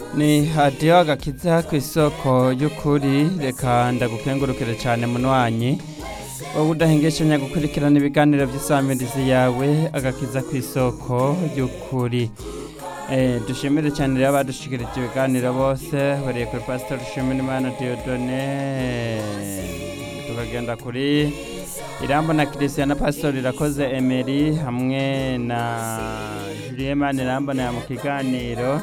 ni hadiyo agakiza ku isoko y'ukuri. Reka ndagukengurukire cyane munywanyi wowe udahengeshanya gukurikirana ibiganiro by'isamirizi yawe agakiza ku isoko y'ukuri. Dushimire cyane rero abadushikirije ibiganiro bose bariye kuri Pastor Dushimirimana Dieudonné, tukagenda kuri Irambo na Christian na Pastor Irakoze Emery hamwe na Julien Irambo na mu kiganiro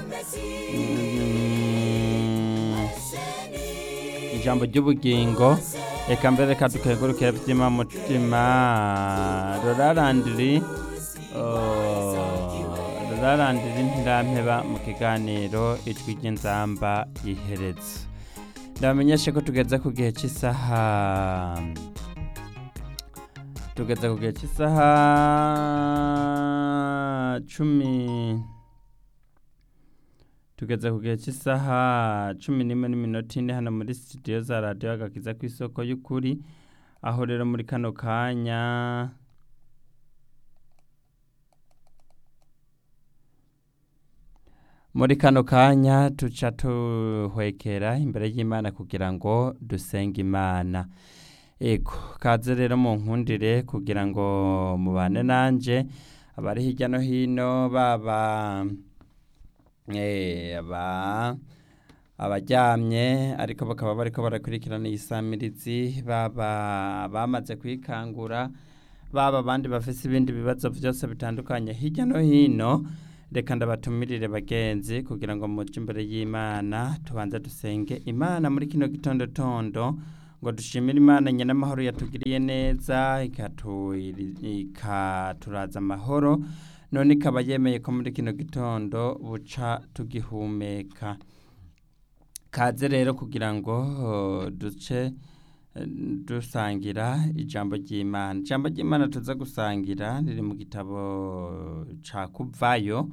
ijambo ry'ubugingo. Reka mbere reka dukengurukire by'ima mutima rorarandiri ntirampeba mu kiganiro ijwi ry'inzamba yiheretse. Ndabamenyeshe ko tugeze ku gihe cy'isaha cumi n'imwe n'iminota ine hano muri studio za radio agakiza ku isoko y'ukuri, aho rero muri kano kanya tuca tuhwekera imbere y'Imana kugira ngo dusenge Imana. Kaze rero mu nkundire kugira ngo mubane nanje abari hirya no hino, baba abaryamye ariko bakaba bariko barakurikirana iyisamirizi, baba bamaze kwikangura, baba abandi bafise ibindi bibazo byose bitandukanye hirya no hino. Reka ndabatumirire bagenzi kugira ngo muje imbere y'Imana tubanze dusenge Imana muri kino gitondo ngo dushimire Imana nyene amahoro yatugiriye neza ikaturaza amahoro, none ikaba yemeye ko muri kino gitondo buca tugihumeka. Kaze rero kugira ngo duce dusangira ijambo ry'Imana. Ijambo ry'Imana tuza gusangira riri mu gitabo ca Kuvayo,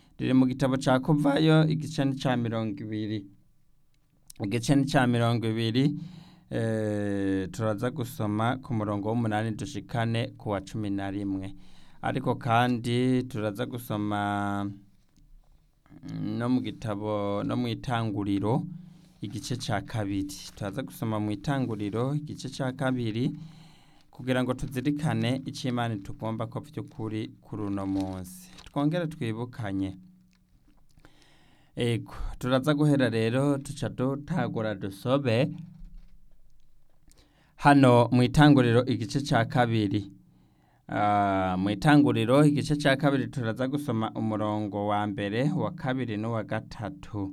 igice ni ca 20. Igice ni ca 20, turaza gusoma ku murongo w'8 dushikane ku wa 11. Ariko kandi turaza gusoma no mu gitabo no mu itanguriro igice ca 2. Turaza gusoma mu itanguriro igice ca 2 kugira ngo tuzirikane icyo Imana tugomba ko by'ukuri kuri uno munsi. Twongere twibukanye. Turaza guhera rero tuca dutagura dusobe hano mu itanguriro igice ca 2. Mu itanguriro igice ca 2 turaza gusoma umurongo wa mbere, wa kabiri n'uwa gatatu.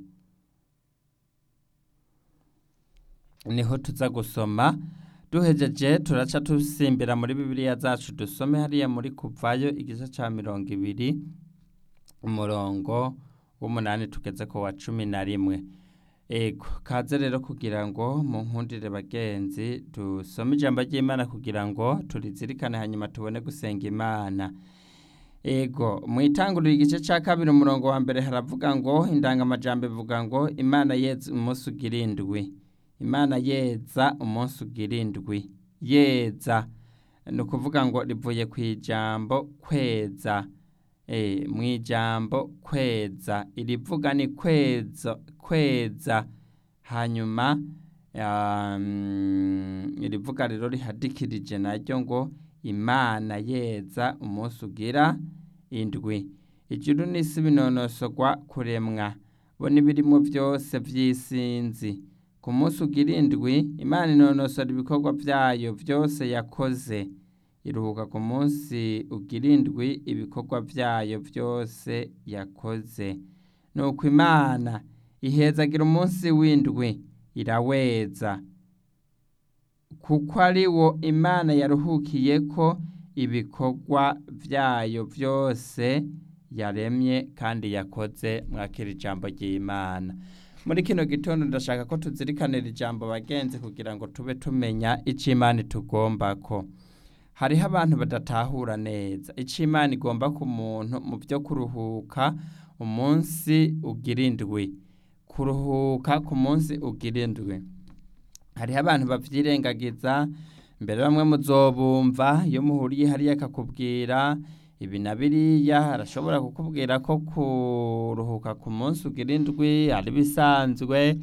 Niho tuza gusoma. Duhejeje turaca tusimbira muri Bibiliya zacu dusome hariya muri Kuvayo igice ca 20 umurongo w'8 tugeze ku wa 11. Kaze rero kugira ngo mu nkundire bagenzi dusome ijambo ry'Imana kugira ngo turizirikane hanyuma tubone gusenga Imana. Mu itanguriro igice ca 2 umurongo wa mbere haravuga ngo, indangamajambo ivuga ngo Imana yeza umunsi ugira indwi. Imana yeza umunsi ugira indwi. Yeza ni ukuvuga ngo rivuye ku ijambo kweza. Mu ijambo kweza irivuga ni kweza. Hanyuma irivuga rero rihadikirije naryo ngo Imana yeza umunsi ugira indwi. Ijuru n'isi binonosogwa kuremwa, bo n'ibirimo byose vy'isinzi. Ku munsi ugira indwi Imana inonosora ibikorwa vyayo byose yakoze, iruhuka ku munsi ugira indwi ibikorwa vyayo byose yakoze. Nuko Imana ihezagira umunsi w'indwi iraweza, kuko ari wo Imana yaruhukiyeko ibikorwa vyayo byose yaremye kandi yakoze. Mwakira ijambo ry'Imana. Muri kino gitondo ndashaka ko tuzirikanira ijambo bagenzi kugira ngo tube tumenya icyo Imana tugomba ko. Hariho abantu badatahura neza icyo Imana igomba ku muntu mu byo kuruhuka umunsi ugira indwi. Kuruhuka ku munsi ugira indwi. Hariho abantu bavyirengagiza, mbere bamwe muzobumva iyo muhuriye hariya akakubwira ibi na biriya, arashobora kukubwira ko kuruhuka ku munsi ugira indwi ari bisanzwe,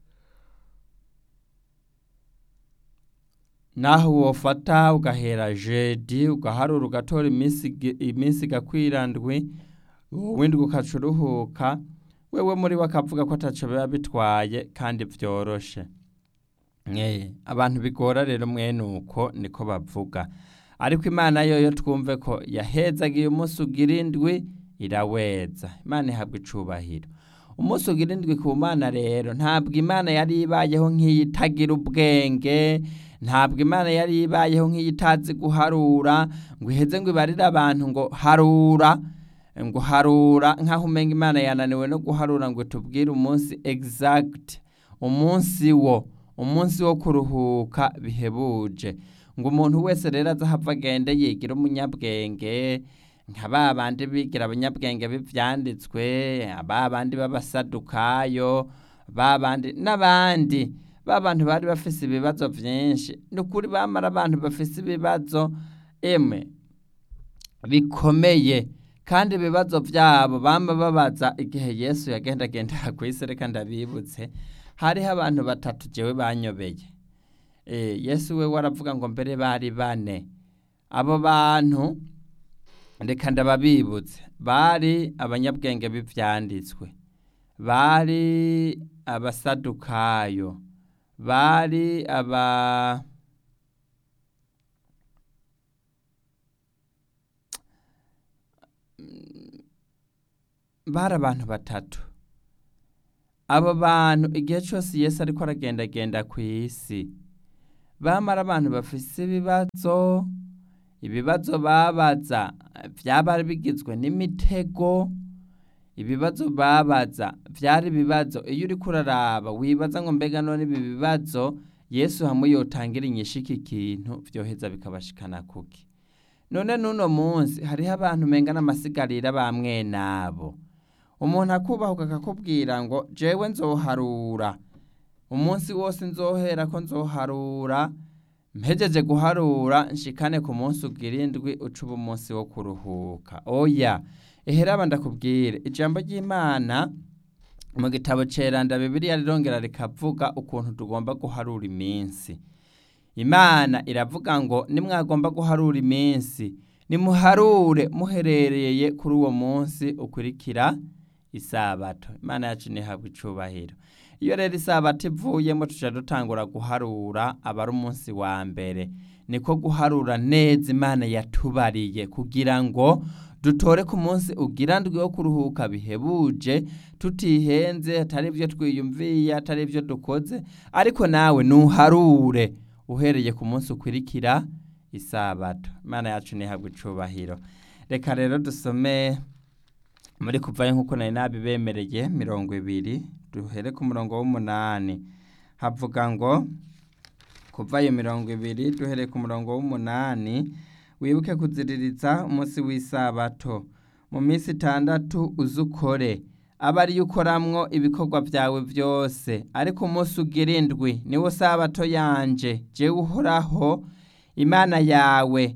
naho wofata ugahera jedi ugaharura ugatora iminsi igakwira ndwi, windwi ukaca uruhuka, wewe muri we akavuga ko ataco biba bitwaye kandi vyoroshe. Abantu bigora rero mwene uko niko bavuga, ariko Imana yoyo twumve ko yahezagiye umunsi ugira indwi iraweza. Imana ihabwa icubahiro. Umunsi ugira indwi ku Mana rero ntabwo Imana yari ibayeho nk'iyitagira ubwenge, ntabwo Imana yari ibayeho nk'iyitazi guharura ngo iheze ngo ibarire abantu ngo harura nk'aho umenga Imana yananiwe no guharura ngo tubwire umunsi exact, umunsi wo kuruhuka bihebuje, ngo umuntu wese rero azahava agende yigira umunyabwenge nka ba bandi bigira abanyabwenge b'ivyanditswe, ba bandi b'abasadukayo, ba bandi n'abandi, ba bantu bari bafise ibibazo vyinshi. Nukuri bamara abantu bafise ibibazo bikomeye, kandi ibibazo vyabo bamba babaza igihe Yesu yagendagendera kw'isi. Reka ndabibutse, hariho abantu batatu jewe banyobeye. Yesu we waravuga ngo mbere bari bane. Abo bantu reka ndababibutse, bari abanyabwenge b'ivyanditswe, bari abasadukayo, bari abantu batatu. Abo bantu igihe cyose Yesu ariko aragendagenda kw'isi, bamara abantu bafise ibibazo babaza vyaba bigizwe n'imitego. Ibibazo babaza vyari ibibazo iyo uriko uraraba wibaza ngo mbega none ibi bibazo Yesu hamwe yotangira inyishu iki kintu vyoheza bikabashikana kuki. None nuno munsi hariho abantu menga n'amasigarira bamwe nabo, umuntu akubahuka akakubwira ngo jewe nzoharura umunsi wose, nzohera ko nzoharura, mpejeje guharura nshikane ku munsi ugira indwi ucuba umunsi wo kuruhuka. Oya, eheraba ndakubwire, ijambo ry'Imana mu gitabo ceranda Bibiliya rirongera rikavuga ukuntu tugomba guharura iminsi. Imana iravuga ngo nimwagomba guharura iminsi, nimuharure muherereye kuri uwo munsi ukurikira isabato. Imana yacu nihabwa icubahiro. Iyo rero isabato ivuyemo tuca dutangura guharura aba ari umunsi wa mbere. Niko guharura neza Imana yatubariye kugira ngo dutore ku munsi ugira ndwi wo kuruhuka bihebuje, tutihenze, atari ivyo twiyumviye, atari ivyo dukoze, ariko nawe nuharure uhereye ku munsi ukurikira isabato. Imana yacu nihabwa icubahiro. Reka rero dusome muri Kuvayo nk'uko nari nabibemereye 20, duhere ku murongo w'8. Havuga ngo Kuvayo 20 duhere ku murongo w'8, wibuke kuziririza umunsi w'isabato, mu minsi 6 uzukore, aba ari ukoramwo ibikorwa vyawe vyose, ariko umunsi ugira indwi niwo sabato yanje, jewe Uhoraho Imana yawe.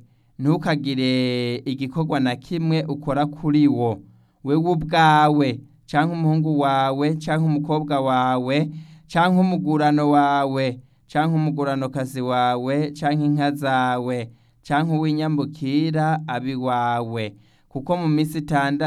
Ntukagire igikorwa na kimwe ukora kuri wo, wewe ubwawe canke umuhungu wawe canke umukobwa wawe canke umugurano wawe canke umuguranokazi wawe canke inka zawe canke uw'inyambukira abiwawe, kuko mu minsi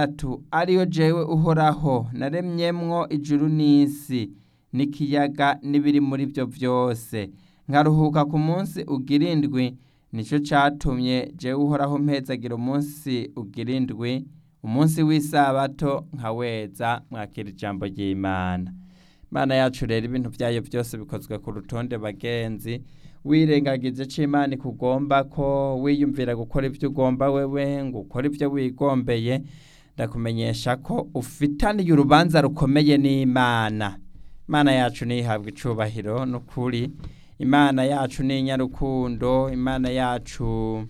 6 ariyo jewe Uhoraho naremyemwo ijuru n'isi n'ikiyaga n'ibiri muri byo vyose, nkaruhuka ku munsi ugira indwi. Nico catumye jewe Uhoraho mpezagira umunsi ugira indwi, umunsi w'isabato nkaweza. Mwakira ijambo ry'Imana. Imana yacu rero ibintu vyayo vyose bikozwe ku rutonde bagenzi. Wirengagije co Imana ikugomba ko, wiyumvira gukora ivyo ugomba wewe ngo ukora ivyo wigombeye, ndakumenyesha ko ufitaniye urubanza rukomeye n'Imana. Imana yacu nihabwa icubahiro n'ukuri. Imana yacu ni nyarukundo, Imana yacu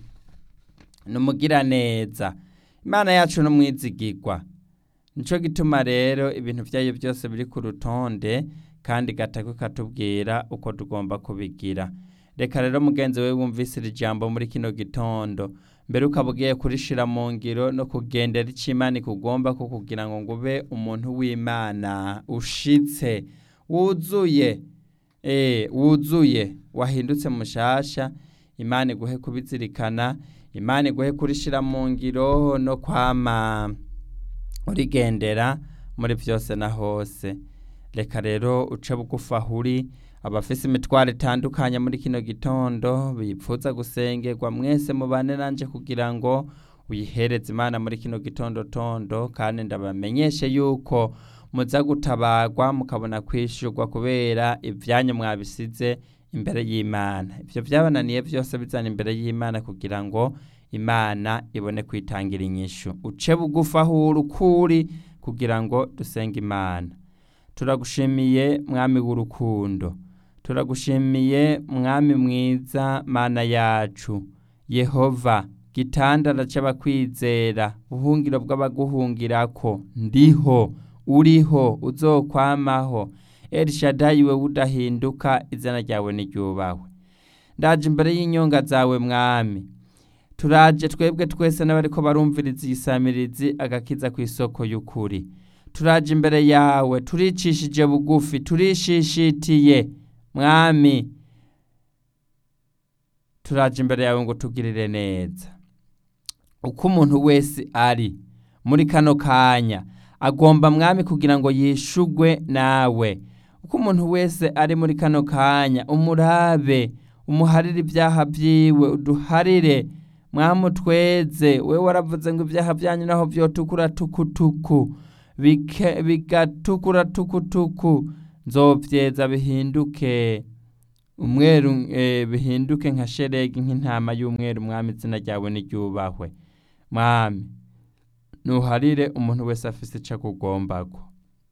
numugira neza, Imana yacu n'umwizigirwa. Nico gituma rero ibintu vyayo byose biri ku rutonde, kandi gatako katubwira uko tugomba kubigira. Reka rero mugenzi we wumvise iri jambo muri kino gitondo, mbere ukaba ugiye kurishira mu ngiro no kugendera icyo Imana ikugomba ko kugira ngo ube umuntu w'Imana ushitse wuzuye wahindutse mushasha. Imana iguhe kubizirikana, Imana iguhe kurishira mu ngiro no kwama urigendera muri byose na hose. Reka rero uce bugufi aho uri, abafise imitwaro itandukanye muri kino gitondo bipfuza gusengerwa, mwese mubane nanje kugira ngo uyihereze Imana muri kino gitondo kandi ndabamenyeshe yuko muza gutabagwa mukabona kwishurwa kubera ibyanyu mwabisize imbere y'Imana. Ivyo byabananiye byose bizana imbere y'Imana kugira ngo Imana ibone kwitangira inyishu. Uce bugufi aho uri ukuri kugira ngo dusenge Imana. Turagushimiye mwami w'urukundo, turagushimiye mwami mwiza, Mana yacu Yehova, gitandara c'abakwizera, buhungiro bw'abaguhungirako, ndiho, uriho, uzokwamaho. Elishadayi we udahinduka, izina ryawe niryubahwe. Ndaje imbere y'inyonga zawe mwami, turaje twebwe twese n'abariko barumviriza iyisamirizi agakiza ku isoko y'ukuri. Turaje imbere yawe, turicishije bugufi, turishishitiye mwami, turaje imbere yawe ngo tugirire neza. Uko umuntu wese ari muri kano kanya agomba mwami kugira ngo yishugwe nawe. Uko umuntu wese ari muri kano kanya umurabe, umuharire ibyaha byiwe, uduharire mwami, utweze. Wewe waravuze ngo ibyaha byanyu naho vyotukura tukutuku bigatukura tukutuku, nzovyeza bihinduke umweru, bihinduke nka sheregi, nk'intama y'umweru. Mwami, izina ryawe niryubahwe. Mwami, nuharire umuntu wese afise ico akugombako,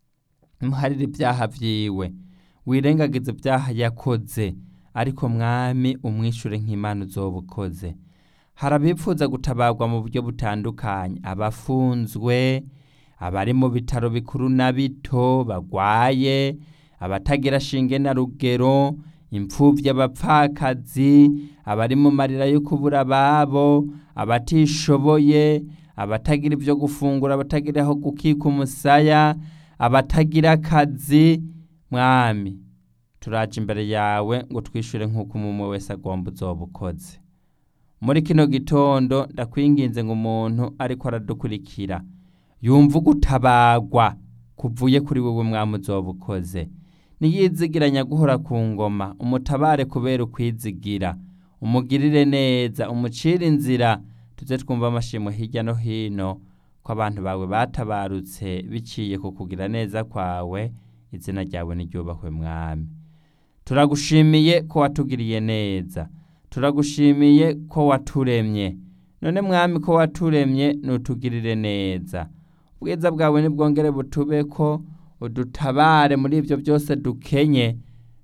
muharire ibyaha vyiwe, wirengagize ibyaha yakoze, ariko mwami umwishure nk'Imana uzoba ukoze. Harabipfuza gutabagwa mu buryo butandukanye, abafunzwe, abari mu bitaro bikuru na bito bagwaye, abatagira shinge na rugero, impfuvyi, abapfakazi, abari mu marira yo kubura babo, abatishoboye, abatagira ibyo gufungura, abatagira aho gukika umusaya, abatagira akazi. Mwami, turaje imbere yawe ngo twishure nk'uko umwe wese agomba uzoba ukoze. Muri kino gitondo ndakwinginze ngo umuntu ariko aradukurikira yumva gutabagwa kuvuye kuri wewe mwami uzoba ukoze. Niyizigiranya guhora ku ngoma, umutabare kubera ukwizigira, umugirire neza, umucire inzira, tuze twumva amashimo hirya no hino ko abantu bawe batabarutse biciye ku kugira neza kwawe. Izina ryawe niryubahwe mwami. Turagushimiye ko watugiriye neza, turagushimiye ko waturemye. None mwami ko waturemye, nutugirire neza. Ubwiza bwawe nibwongere butubeko, udutabare muri ibyo byose dukenye,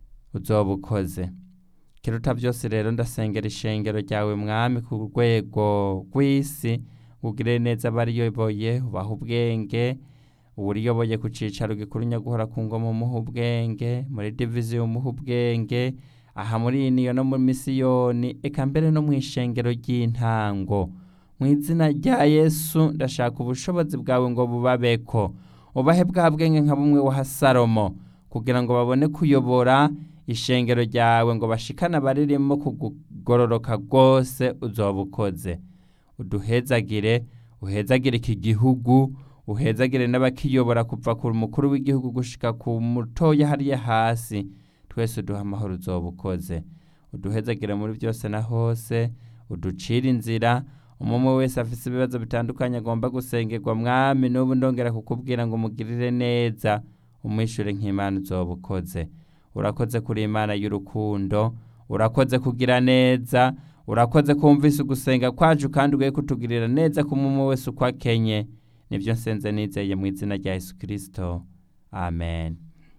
uzoba ukoze. Kiruta byose rero ndasengera ishengero ryawe mwami ku rwego rw'isi, ugire neza abariyoboye, ubaha ubwenge, uriyoboye ku cicaro gikuru Nyaguhora ku ngoma umuha ubwenge, muri diviziyo umuha ubwenge, aha muri niyo no mu misiyoni, eka mbere no mu ishengero ry'intango. Mu izina rya Yesu ndashaka ubushobozi bwawe ngo bubabeko, ubahe bwa bwenge nka bumwe wa Salomo, kugira ngo babone kuyobora ishengero ryawe, ngo bashikana baririmo kugororoka rwose, uzoba ukoze. Uduhezagire, uhezagire iki gihugu, uhezagire n'abakiyobora kuva ku mukuru w'igihugu gushika ku mutoya hariya hasi, twese uduha amahoro, uzoba ukoze. Uduhezagire muri byose na hose, uducire inzira. Umwe wese afise ibibazo bitandukanye agomba gusengerwa mwami, n'ubu ndongera kukubwira ngo mugirire neza, umwishure nk'Imana uzoba ukoze. Urakoze kuri Imana y'urukundo, urakoze kugira neza, urakoze kumvise ugusenga kwacu, kandi ugiye kutugirira neza ku umwe wese uko akenye. Nibyo nsenze nizeye mu izina rya Yesu Kristo, amen.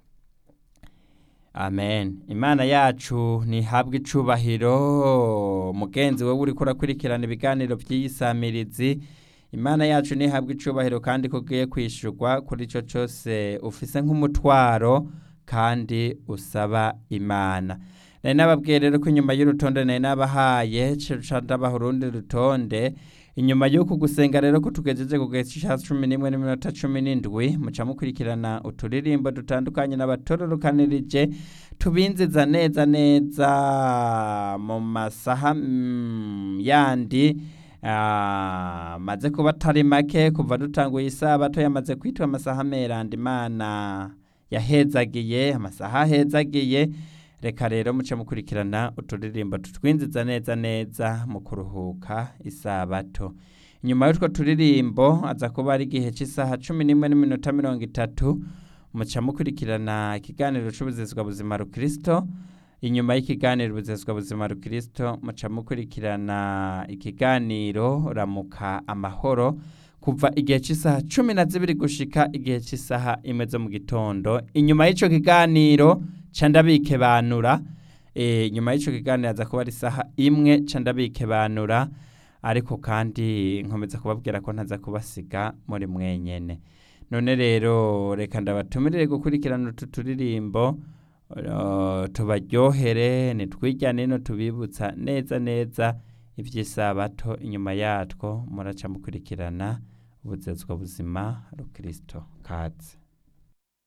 Amen. Imana yacu nihabwe icubahiro. Mugenzi wewe uriko urakurikirana ibiganiro by'iyisamirizi, Imana yacu nihabwe icubahiro, kandi kugiye kwishurwa kuri ico cyose ufise nk'umutwaro kandi usaba Imana. nari nababwiye rero ko inyuma y'urutonde nari nabahaye ca ndabaha urundi rutonde inyuma y'uku gusenga rero ko tugejeje ku gihe c'isaha 11:17 muca mukurikirana uturirimbo dutandukanye n'abatororokanirije tubinziza neza neza mu masaha yandi maze kuba atari make kuva dutanguye isabato yamaze kwitwa amasaha meranda Imana yahezagiye, amasaha ahezagiye. Reka rero muce mukurikirana uturirimbo tutwinziza neza neza mu kuruhuka isabato. Inyuma y'utwo turirimbo aza kuba ari igihe c'isaha 11:30 muca mukurikirana ikiganiro c'ubuzezwa buzima rukristo. Inyuma y'ikiganiro ubuzezwa buzima rukristo muca mukurikirana ikiganiro ramuka amahoro kuva igihe c'isaha 12 gushika igihe c'isaha 1 zo mu gitondo. Inyuma y'ico kiganiro ca ndabikebanura, nyuma y'ico kiganiro aza kuba ari isaha 1 ca ndabikebanura, ariko kandi nkomeza kubabwira ko ntaza kubasiga muri mwenyene. None rero reka ndabatumirire gukurikirana utu turirimbo tubaryohere, nitwijyane no tubibutsa neza neza ivy'isabato. Inyuma yatwo muraca mukurikirana ubuzezwa buzima rukristo. Kaze.